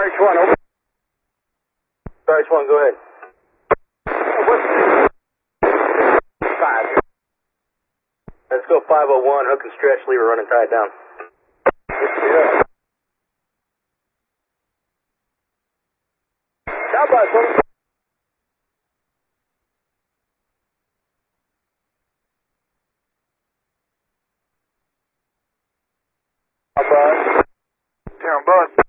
RH1, over. RH1, go ahead. Five. Let's go 501, hook and stretch, lever running tight down. Yeah. Cowboys, over. Buzz. Town Buzz.